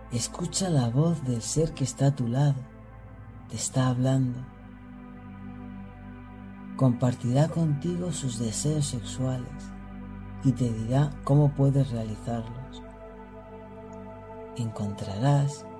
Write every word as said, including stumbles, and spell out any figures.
Escucha la voz del ser que está a tu lado, te está hablando. Compartirá contigo sus deseos sexuales y te dirá cómo puedes realizarlos. Encontrarás